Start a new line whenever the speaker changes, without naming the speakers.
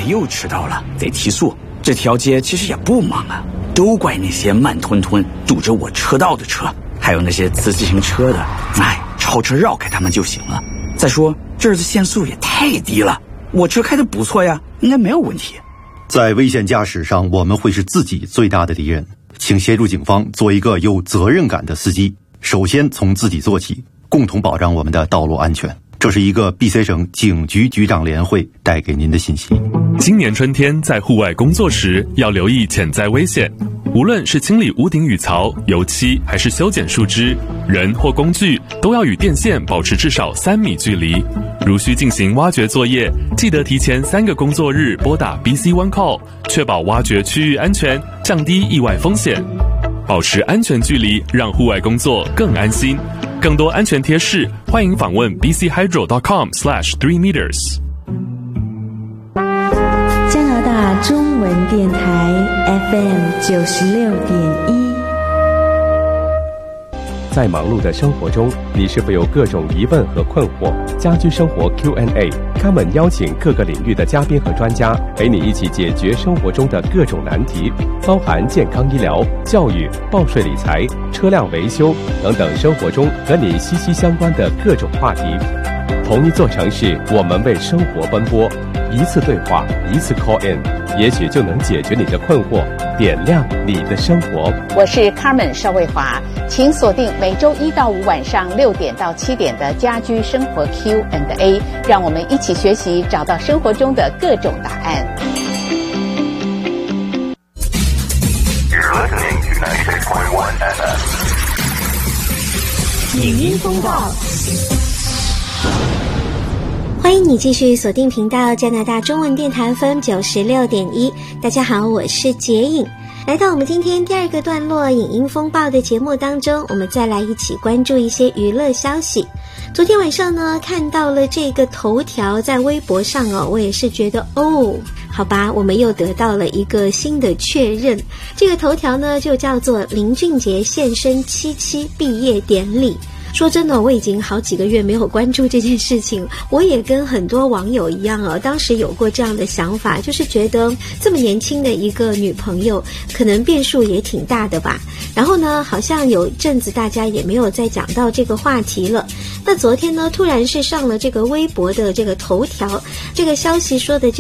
又迟到了，得提速。这条街其实也不忙啊，都怪那些慢吞吞堵着我车道的车，还有那些骑自行车的，超车绕开他们就行了。再说这儿的限速也太低了，我车开得不错呀，应该没有问题。
在危险驾驶上，我们会是自己最大的敌人。请协助警方做一个有责任感的司机，首先从自己做起，共同保障我们的道路安全。这是一个 BC 省警局局长联会带给您的信息。
今年春天在户外工作时要留意潜在危险，无论是清理屋顶雨槽、油漆，还是修剪树枝，人或工具都要与电线保持至少3米距离。如需进行挖掘作业，记得提前3个工作日拨打 BC One Call， 确保挖掘区域安全，降低意外风险。保持安全距离，让户外工作更安心。更多安全贴士，欢迎访问 bchydro.com/3meters。
加拿大中文电台 FM 96.1。
在忙碌的生活中，你是否有各种疑问和困惑？家居生活 Q&A， 他们邀请各个领域的嘉宾和专家，陪你一起解决生活中的各种难题，包含健康医疗、教育、报税理财、车辆维修等等生活中和你息息相关的各种话题。同一座城市，我们为生活奔波，一次对话，一次 call in， 也许就能解决你的困惑，点亮你的生活。
我是 Carmen 邵卫华，请锁定每周1到5晚上6点到7点的家居生活 Q&A， 让我们一起学习，找到生活中的各种答案。
You're listening to 96.1 FM。
影音风暴。
欢迎你继续锁定频道加拿大中文电台 FM 96.1。大家好，我是洁颖。来到我们今天第2个段落影音风暴的节目当中，我们再来一起关注一些娱乐消息。昨天晚上呢，看到了这个头条在微博上我也是觉得好吧，我们又得到了一个新的确认。这个头条呢就叫做林俊杰现身77毕业典礼。说真的，我已经好几个月没有关注这件事情。我也跟很多网友一样当时有过这样的想法，就是觉得这么年轻的一个女朋友，可能变数也挺大的吧。然后呢，好像有阵子大家也没有再讲到这个话题了。那昨天呢，突然是上了这个微博的这个头条，这个消息说的